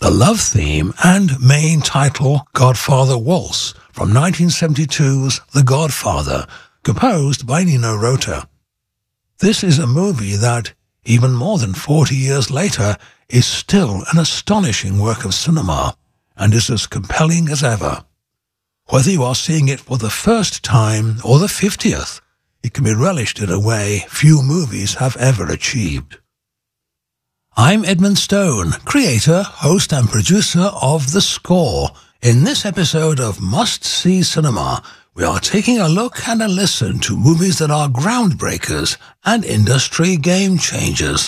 the love theme and main title Godfather Waltz from 1972's The Godfather, composed by Nino Rota. This is a movie that, even more than 40 years later, is still an astonishing work of cinema and is as compelling as ever. Whether you are seeing it for the first time or the 50th, it can be relished in a way few movies have ever achieved. I'm Edmund Stone, creator, host and producer of The Score. In this episode of Must See Cinema, we are taking a look and a listen to movies that are groundbreakers and industry game changers.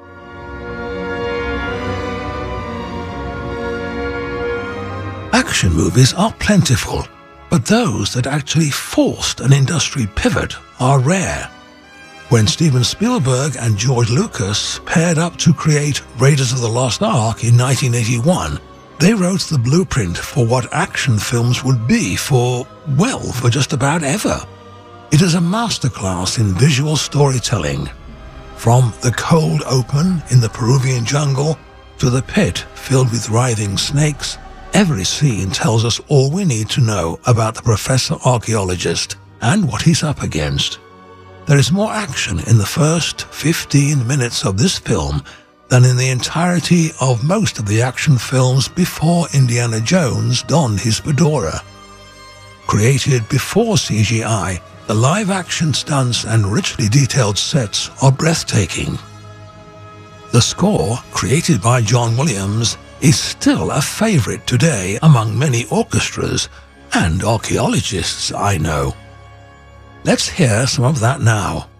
Action movies are plentiful, but those that actually forced an industry pivot are rare. When Steven Spielberg and George Lucas paired up to create Raiders of the Lost Ark in 1981, they wrote the blueprint for what action films would be for just about ever. It is a masterclass in visual storytelling. From the cold open in the Peruvian jungle to the pit filled with writhing snakes, every scene tells us all we need to know about the professor archaeologist and what he's up against. There is more action in the first 15 minutes of this film than in the entirety of most of the action films before Indiana Jones donned his fedora. Created before CGI, the live-action stunts and richly detailed sets are breathtaking. The score, created by John Williams, is still a favorite today among many orchestras and archaeologists I know. Let's hear some of that now.